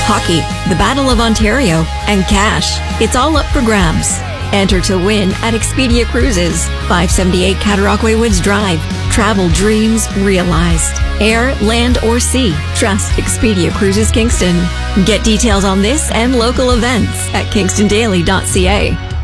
hockey, the Battle of Ontario, and cash. It's all up for grabs. Enter to win at Expedia Cruises, 578 Cataraqui Woods Drive. Travel dreams realized. Air, land, or sea. Trust Expedia Cruises Kingston. Get details on this and local events at kingstondaily.ca.